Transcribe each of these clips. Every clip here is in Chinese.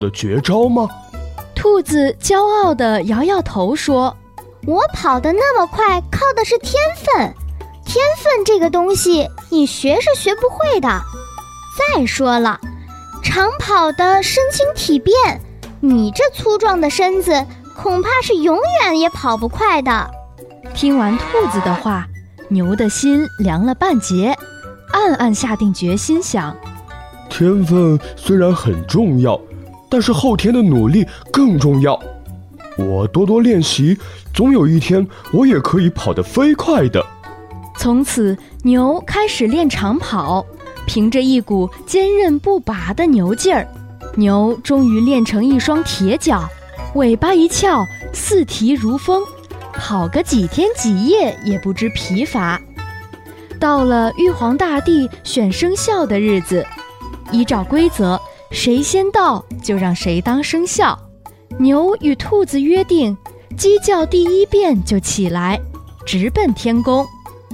的绝招吗？ 兔子骄傲地摇摇头说： 我跑得那么快，靠的是天分。天分这个东西，你学是学不会的。再说了，长跑的身轻体便，你这粗壮的身子，恐怕是永远也跑不快的。 听完兔子的话，牛的心凉了半截，暗暗下定决心想： 天分虽然很重要，但是后天的努力更重要。我多多练习，总有一天我也可以跑得飞快的。 从此，牛开始练长跑，凭着一股坚韧不拔的牛劲儿，牛终于练成一双铁脚，尾巴一翘，四蹄如风，跑个几天几夜也不知疲乏。到了玉皇大帝选生肖的日子，依照规则，谁先到就让谁当生肖。牛与兔子约定，鸡叫第一遍就起来，直奔天宫。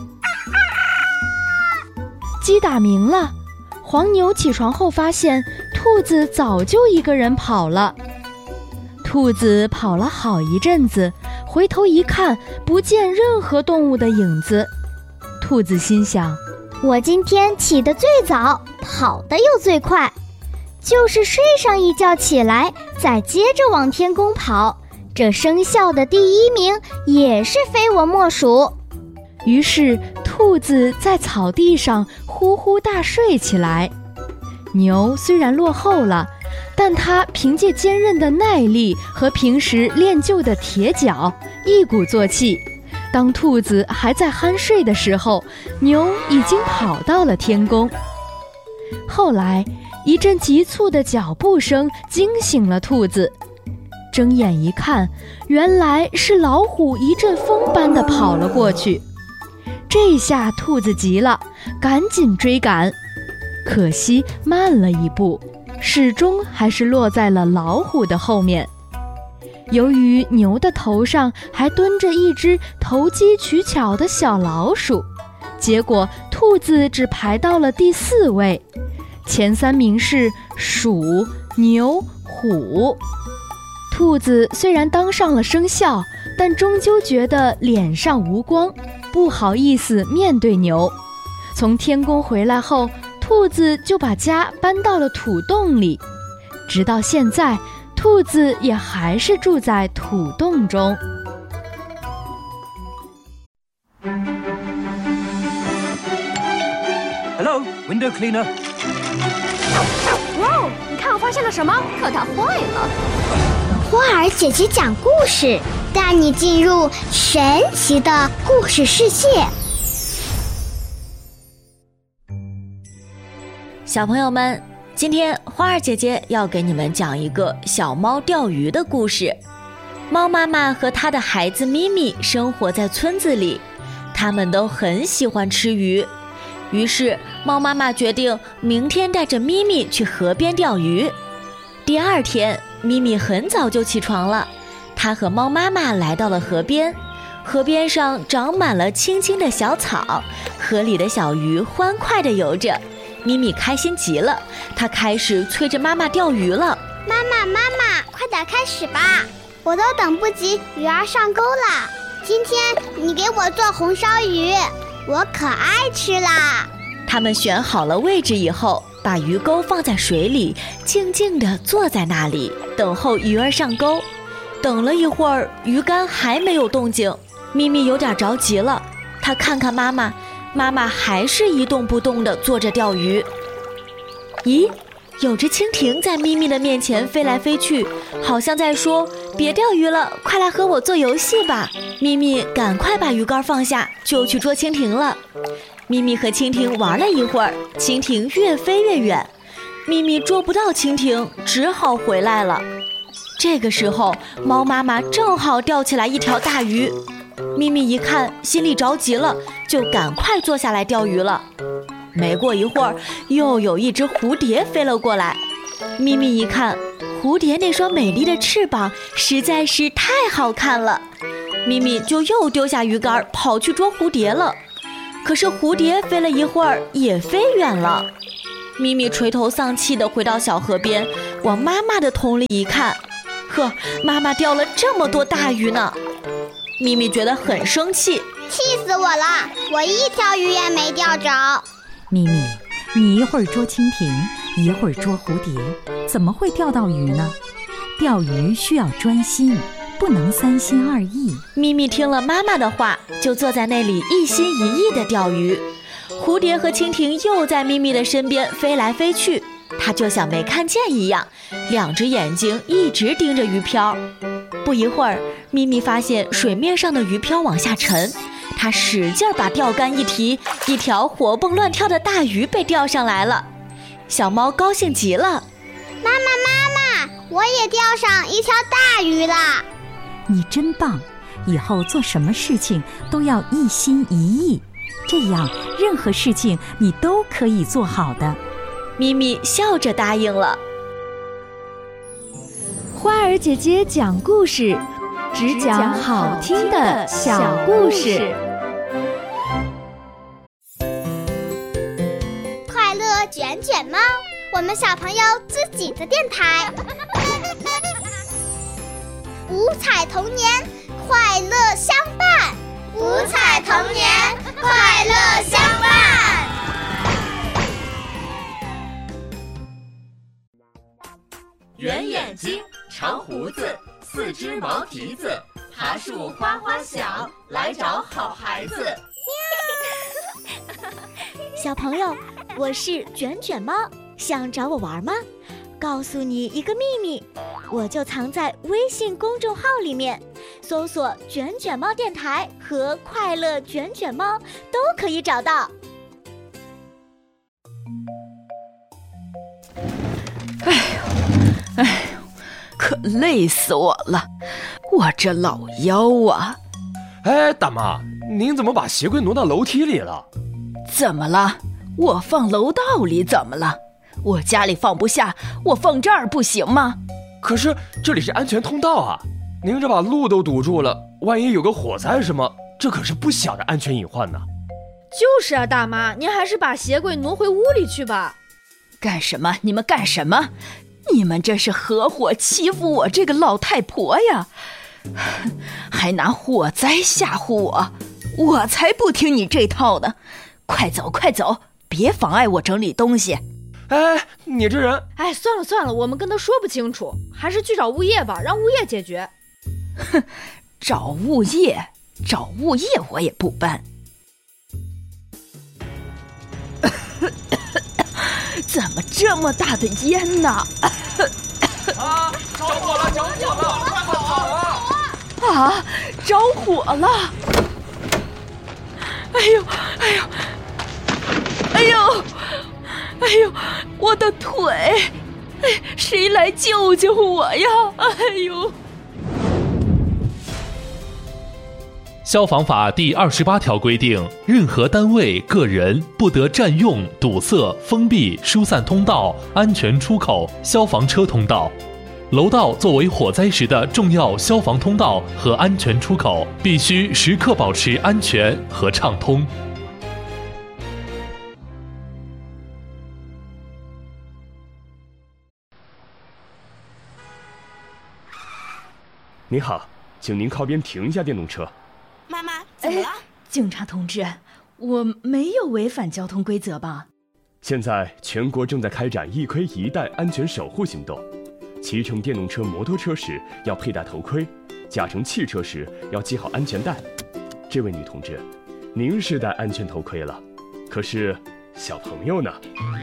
鸡打鸣了，黄牛起床后发现兔子早就一个人跑了。兔子跑了好一阵子，回头一看，不见任何动物的影子。兔子心想： 我今天起得最早，跑得又最快，就是睡上一觉起来，再接着往天宫跑，这生肖的第一名也是非我莫属。 于是兔子在草地上呼呼大睡起来。牛虽然落后了，但它凭借坚韧的耐力和平时练就的铁脚，一鼓作气。当兔子还在酣睡的时候，牛已经跑到了天宫。后来，一阵急促的脚步声惊醒了兔子，睁眼一看，原来是老虎一阵风般地跑了过去。这下兔子急了，赶紧追赶，可惜慢了一步，始终还是落在了老虎的后面。由于牛的头上还蹲着一只投机取巧的小老鼠，结果兔子只排到了第4位，前3名是鼠、牛、虎。兔子虽然当上了生肖，但终究觉得脸上无光，不好意思面对牛。从天宫回来后，兔子就把家搬到了土洞里，直到现在，兔子也还是住在土洞中。 Hello, window cleaner. 哇哦，你看我发现了什么？可它坏了。 花儿姐姐讲故事，带你进入神奇的故事世界。 小朋友们，今天花儿姐姐要给你们讲一个小猫钓鱼的故事。猫妈妈和她的孩子咪咪生活在村子里，他们都很喜欢吃鱼。于是猫妈妈决定明天带着咪咪去河边钓鱼。第2天，咪咪很早就起床了，她和猫妈妈来到了河边。河边上长满了青青的小草，河里的小鱼欢快地游着。咪咪开心极了，她开始催着妈妈钓鱼了。 妈妈，快点开始吧，我都等不及鱼儿上钩了。今天你给我做红烧鱼，我可爱吃啦。 他们选好了位置以后，把鱼钩放在水里，静静地坐在那里，等候鱼儿上钩。等了一会儿，鱼竿还没有动静，咪咪有点着急了。她看看妈妈，妈妈还是一动不动地坐着钓鱼。咦，有只蜻蜓在咪咪的面前飞来飞去，好像在说：别钓鱼了，快来和我做游戏吧。咪咪赶快把鱼竿放下，就去捉蜻蜓了。咪咪和蜻蜓玩了一会儿，蜻蜓越飞越远，咪咪捉不到蜻蜓，只好回来了。这个时候，猫妈妈正好钓起来一条大鱼。咪咪一看，心里着急了，就赶快坐下来钓鱼了。没过一会儿，又有一只蝴蝶飞了过来。咪咪一看，蝴蝶那双美丽的翅膀实在是太好看了，咪咪就又丢下鱼竿，跑去捉蝴蝶了。可是蝴蝶飞了一会儿，也飞远了。咪咪垂头丧气地回到小河边， 往妈妈的桶里一看，呵，妈妈钓了这么多大鱼呢。咪咪觉得很生气， 气死我了！我一条鱼也没钓着。 咪咪，你一会儿捉蜻蜓，一会儿捉蝴蝶，怎么会钓到鱼呢？钓鱼需要专心，不能三心二意。 咪咪听了妈妈的话，就坐在那里一心一意地钓鱼。蝴蝶和蜻蜓又在咪咪的身边飞来飞去，它就像没看见一样，两只眼睛一直盯着鱼漂。不一会儿，咪咪发现水面上的鱼漂往下沉，它使劲把钓竿一提，一条活蹦乱跳的大鱼被钓上来了。小猫高兴极了， 妈妈，我也钓上一条大鱼啦！ 你真棒，以后做什么事情都要一心一意，这样任何事情你都可以做好的。 咪咪笑着答应了。 花儿姐姐讲故事，只讲好听的小故事。 快乐卷卷猫，我们小朋友自己的电台。五彩童年，快乐相伴。五彩童年，快乐相伴。 圆眼睛，长胡子，四只毛蹄子，爬树哗哗响，来找好孩子。 小朋友，我是卷卷猫，想找我玩吗？告诉你一个秘密，我就藏在微信公众号里面，搜索卷卷猫电台和快乐卷卷猫都可以找到。 哎呦，可累死我了，我这老腰啊！ 哎，大妈，您怎么把鞋柜挪到楼梯里了？ 怎么了？我放楼道里怎么了？我家里放不下，我放这儿不行吗？ 可是这里是安全通道啊，您这把路都堵住了，万一有个火灾什么，这可是不小的安全隐患呢。 就是啊，大妈，您还是把鞋柜挪回屋里去吧。 干什么？你们干什么？你们这是合伙欺负我这个老太婆呀，还拿火灾吓唬我，我才不听你这套呢！快走快走，别妨碍我整理东西。 哎，你这人！ 哎，算了，我们跟他说不清楚，还是去找物业吧，让物业解决。 哼，找物业我也不搬。怎么这么大的烟呢？ 啊！着火了！快跑啊！ 啊！着火了！哎呦！我的腿！哎，谁来救救我呀？哎呦！ 消防法第28条规定，任何单位、个人不得占用、堵塞、封闭、疏散通道、安全出口、消防车通道。楼道作为火灾时的重要消防通道和安全出口，必须时刻保持安全和畅通。 您好，请您靠边停一下电动车。 妈妈，怎么了？ 警察同志，我没有违反交通规则吧？ 现在全国正在开展一盔一带安全守护行动，骑乘电动车、摩托车时要佩戴头盔，驾乘汽车时要系好安全带。这位女同志，您是戴安全头盔了，可是小朋友呢？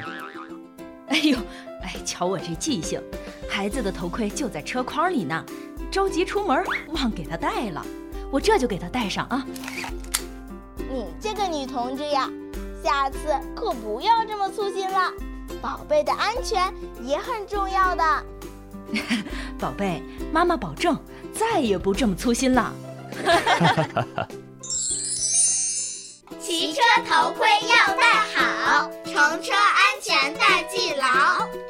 瞧我这记性，孩子的头盔就在车筐里呢，着急出门忘给他带了，我这就给他带上啊。 你这个女同志呀，下次可不要这么粗心了，宝贝的安全也很重要的。 宝贝，妈妈保证再也不这么粗心了。 骑车头盔要戴好，乘车安全带系牢。